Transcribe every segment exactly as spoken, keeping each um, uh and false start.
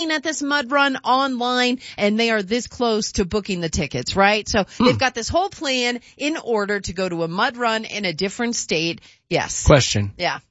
looking at this mud run online, and they are this close to booking the tickets, right? So Hmm. they've got this whole plan in order to go to a mud run in a different state. Yes. Question. Yeah.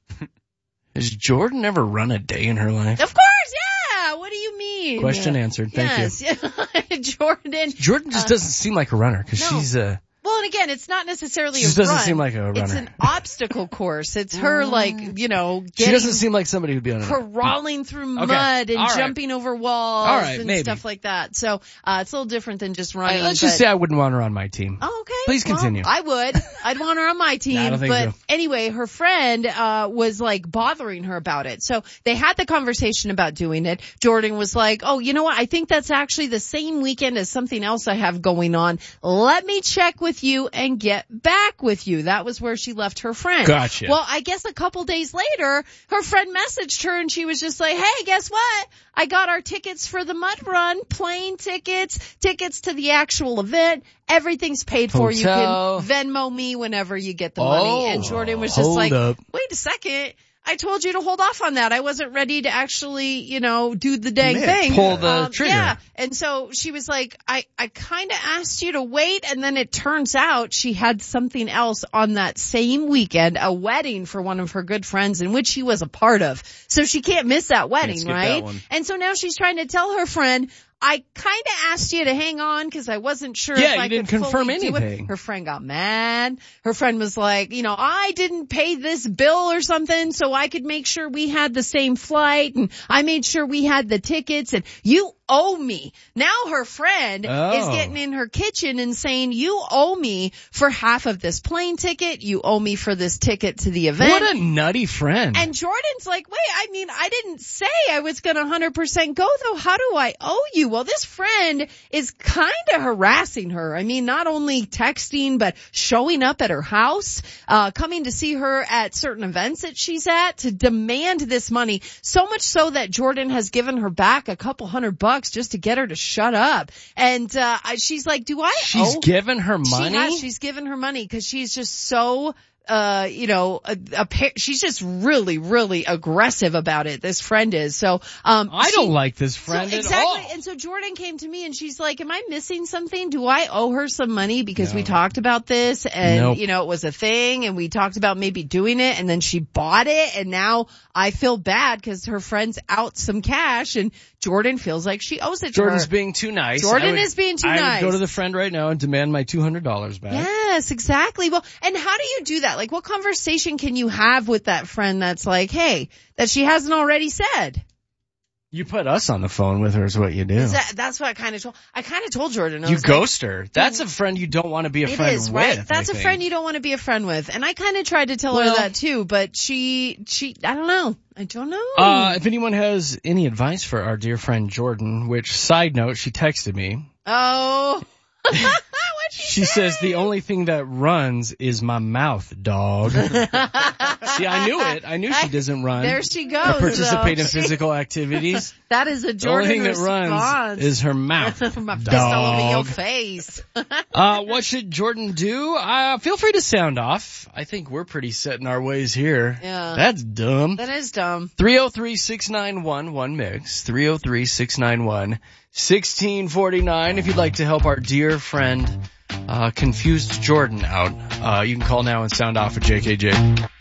Has Jordan ever run a day in her life? Of course, yeah. What do you mean? Question answered. Thank yes. you. Yes. Jordan. Jordan just uh, doesn't seem like a runner because no. she's uh Well, and again, it's not necessarily She a just doesn't run. seem like a runner. It's an obstacle course. It's her, like, you know, getting, she doesn't seem like somebody who'd be on a crawling through Okay. mud and All right. jumping over walls All right, and maybe. stuff like that. So, uh, it's a little different than just I, running. let's but, just say I wouldn't want her on my team. Oh, okay. Please Well, continue. I would. I'd want her on my team. No, I don't think but so. anyway, her friend, uh, was like bothering her about it. So they had the conversation about doing it. Jordan was like, oh, you know what? I think that's actually the same weekend as something else I have going on. Let me check with you and get back with you. That was where she left her friend. Gotcha. Well, I guess a couple days later, her friend messaged her and she was just like, hey, guess what? I got our tickets for the mud run, plane tickets, tickets to the actual event. Everything's paid for. Hotel. You can Venmo me whenever you get the Oh, money. And Jordan was just hold like, up. wait a second. I told you to hold off on that. I wasn't ready to actually, you know, do the dang Yeah, thing. pull the Um, trigger. Yeah. And so she was like, I, I kind of asked you to wait. And then it turns out she had something else on that same weekend, a wedding for one of her good friends in which she was a part of. So she can't miss that wedding, skip that right? one. And so now she's trying to tell her friend, I kind of asked you to hang on because I wasn't sure Yeah, if you I didn't could confirm fully do it. anything. Her friend got mad. Her friend was like, you know, I didn't pay this bill or something so I could make sure we had the same flight, and I made sure we had the tickets, and you owe me. Now her friend Oh. is getting in her kitchen and saying, you owe me for half of this plane ticket. You owe me for this ticket to the event. What a nutty friend. And Jordan's like, wait, I mean, I didn't say I was going to one hundred percent go, though. How do I owe you? Well, this friend is kind of harassing her. I mean, not only texting, but showing up at her house, uh, coming to see her at certain events that she's at to demand this money. So much so that Jordan has given her back a couple hundred bucks just to get her to shut up. And, uh, she's like, do I she's owe? given her She money? has, she's given her money because she's just so, uh, you know, a, a pair, she's just really, really aggressive about it. This friend is. So, um, I she- don't like this friend so, at exactly. all. And so Jordan came to me and she's like, am I missing something? Do I owe her some money? Because No. we talked about this and, Nope. you know, it was a thing and we talked about maybe doing it and then she bought it and now I feel bad because her friend's out some cash and Jordan feels like she owes it Jordan's to her. being too nice. Jordan I would- is being too I nice. would go to the friend right now and demand my two hundred dollars back. Yes, exactly. Well, and how do you do that? Like, what conversation can you have with that friend that's like, hey, that she hasn't already said? You put us on the phone with her is what you do. Is that, that's what I kind of told, I kind of told Jordan. I You was ghost her. That's a friend you don't want to be a like, friend it is, with. right? I That's a think. friend you don't want to be a friend with. And I kind of tried to tell Well- her that too, but she, she, I don't know. I don't know. Uh, if anyone has any advice for our dear friend Jordan, which, side note, she texted me. oh. What'd she She say? says the only thing that runs is my mouth, dog. See, I knew it. I knew she doesn't run There she or goes. participate though. in physical activities. That is a The only Jordan thing that response. runs is her mouth, My fist all over your dog. face. Uh, what should Jordan do? Uh, feel free to sound off. I think we're pretty set in our ways here. Yeah. That's dumb. That is dumb. three oh three, six nine one, one mix. three oh three, six nine one, one six four nine. If you'd like to help our dear friend, uh, confused Jordan out, uh, you can call now and sound off at J K J.